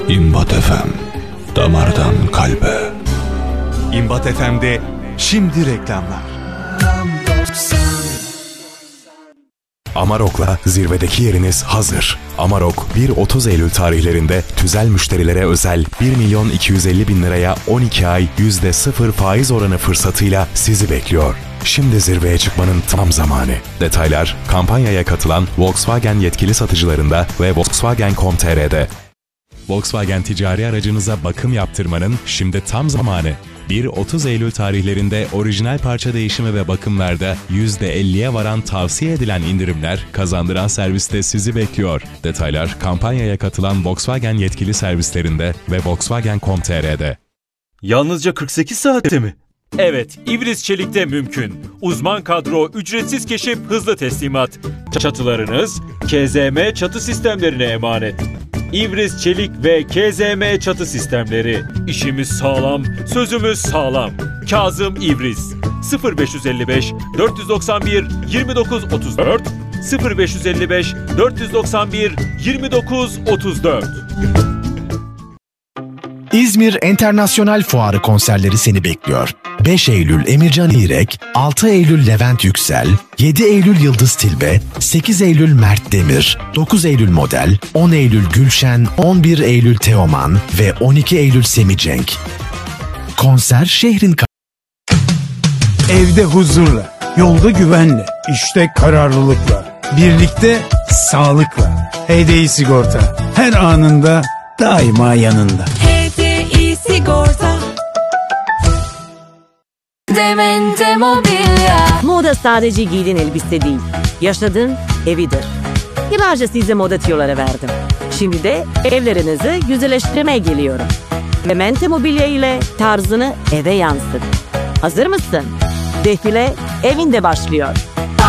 İmbat FM, damardan kalbe. İmbat FM'de şimdi reklamlar. Amarok'la zirvedeki yeriniz hazır. Amarok 1-30 Eylül tarihlerinde tüzel müşterilere özel 1.250.000 liraya 12 ay %0 faiz oranı fırsatıyla sizi bekliyor. Şimdi zirveye çıkmanın tam zamanı. Detaylar kampanyaya katılan Volkswagen yetkili satıcılarında ve Volkswagen.com.tr'de. Volkswagen ticari aracınıza bakım yaptırmanın şimdi tam zamanı. 1-30 Eylül tarihlerinde orijinal parça değişimi ve bakımlarda %50'ye varan tavsiye edilen indirimler kazandıran serviste sizi bekliyor. Detaylar kampanyaya katılan Volkswagen yetkili servislerinde ve Volkswagen.com.tr'de. Yalnızca 48 saatte mi? Evet, İvriz Çelik'te mümkün. Uzman kadro, ücretsiz keşif, hızlı teslimat. Çatılarınız KZM çatı sistemlerine emanet. İvriz Çelik ve KZM çatı sistemleri. İşimiz sağlam, sözümüz sağlam. Kazım İvriz. 0555 491 2934 0555 491 2934. İzmir Enternasyonel Fuarı konserleri seni bekliyor. 5 Eylül Emircan İrek, 6 Eylül Levent Yüksel, 7 Eylül Yıldız Tilbe, 8 Eylül Mert Demir, 9 Eylül Model, 10 Eylül Gülşen, 11 Eylül Teoman ve 12 Eylül Semih Cenk. Konser şehrin... Evde huzurla, yolda güvenle, işte kararlılıkla, birlikte sağlıkla. HDI Sigorta her anında daima yanında. HDI Sigorta. Demende Mobilya. Moda sadece giydiğin elbise değil, yaşadığın evidir. Yıllarca size moda tüyoları verdim. Şimdi de evlerinizi güzelleştirmeye geliyorum. Demende Mobilya ile tarzını eve yansıt. Hazır mısın? Defile evinde başlıyor.